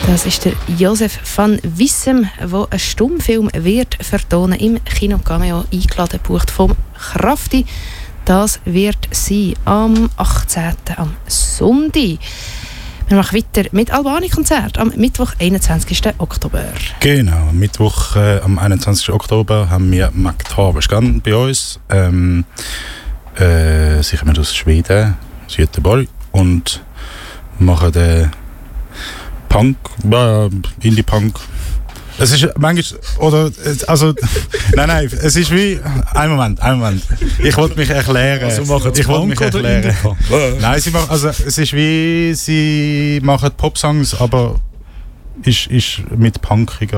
Das ist der Josef van Wissem, der einen Stummfilm wird vertonen im Kino Cameo, eingeladen, bucht vom Krafti. Das wird sein am 18. am Sonntag. Wir machen weiter mit Albani-Konzert am Mittwoch, 21. Oktober. Genau, am Mittwoch, am 21. Oktober haben wir Magda Veskan bei uns. Sie kommen aus Schweden, aus Göteborg, und machen den Punk, Indie-Punk. Es ist manchmal, oder, also, nein, es ist wie, ein Moment. Ich wollte mich erklären. Also machen Sie Punk oder Indie-Punk? Nein, es ist wie, sie machen Popsongs, aber ist mit punkiger